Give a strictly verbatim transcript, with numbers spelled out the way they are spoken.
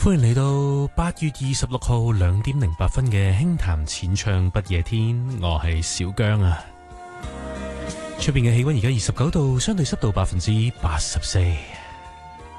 歡迎嚟到八月二十六號兩點零八分嘅輕談淺唱不夜天，我係小姜啊。出邊嘅氣溫而家二十九度，相對濕度百分之八十四。